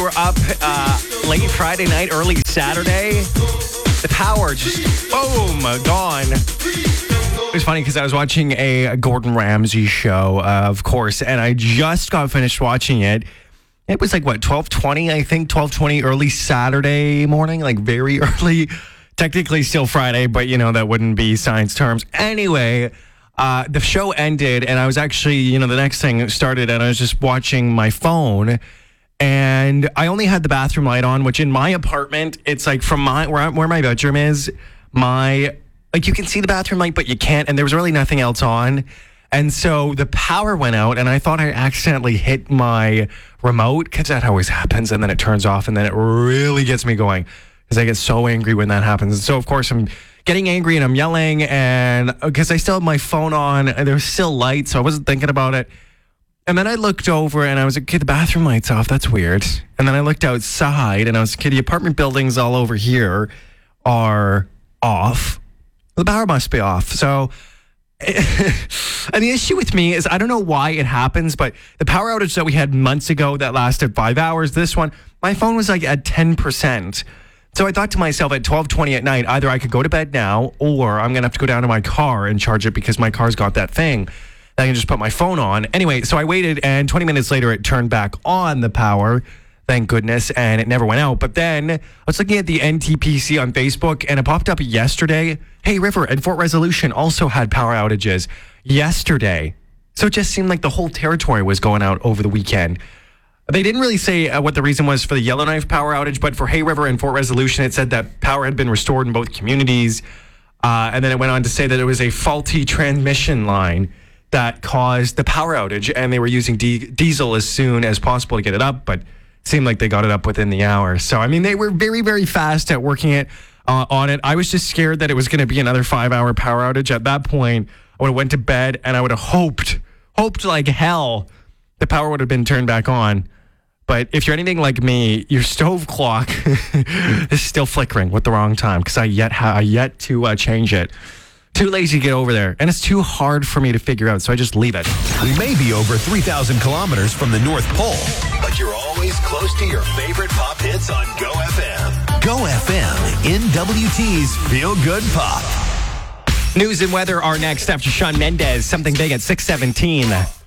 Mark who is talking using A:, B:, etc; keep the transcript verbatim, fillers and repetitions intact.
A: you were up uh, late Friday night, early Saturday, the power just, boom, gone. It was funny because I was watching a Gordon Ramsay show, uh, of course, and I just got finished watching it. It was like, what, twelve twenty, I think, twelve twenty, early Saturday morning, like very early. Technically still Friday, but, you know, that wouldn't be science terms. Anyway, uh, the show ended, and I was actually, you know, the next thing started, and I was just watching my phone. And I only had the bathroom light on, which in my apartment, it's like from my where, I, where my bedroom is, my, like you can see the bathroom light, but you can't. And there was really nothing else on. And so the power went out, and I thought I accidentally hit my remote, because that always happens. And then it turns off, and then it really gets me going, because I get so angry when that happens. And so, of course, I'm getting angry, and I'm yelling, and because I still have my phone on, and there's still light, so I wasn't thinking about it. And then I looked over and I was like, okay, the bathroom light's off. That's weird. And then I looked outside and I was like, okay, the apartment buildings all over here are off. The power must be off. So, and the issue with me is I don't know why it happens, but the power outage that we had months ago that lasted five hours, this one, my phone was like at ten percent. So I thought to myself at twelve twenty at night, either I could go to bed now or I'm going to have to go down to my car and charge it because my car's got that thing. I can just put my phone on. Anyway, so I waited, and twenty minutes later, it turned back on the power. Thank goodness, and it never went out. But then I was looking at the N T P C on Facebook, and it popped up yesterday. Hey, River and Fort Resolution also had power outages yesterday. So it just seemed like the whole territory was going out over the weekend. They didn't really say uh, what the reason was for the Yellowknife power outage, but for Hay River and Fort Resolution, it said that power had been restored in both communities. Uh, and then it went on to say that it was a faulty transmission line that caused the power outage, and they were using di- diesel as soon as possible to get it up, but it seemed like they got it up within the hour. So, I mean, they were very, very fast at working it uh, on it. I was just scared that it was going to be another five-hour power outage. At that point, I would have went to bed, and I would have hoped, hoped like hell the power would have been turned back on. But if you're anything like me, your stove clock is still flickering with the wrong time, because I yet ha- I yet to uh, change it. Too lazy to get over there, and it's too hard for me to figure out, so I just leave it.
B: We may be over three thousand kilometers from the North Pole, but you're always close to your favorite pop hits on Go F M. Go F M, N W T's Feel Good Pop.
A: News and weather are next after Shawn Mendes. Something big at six seventeen.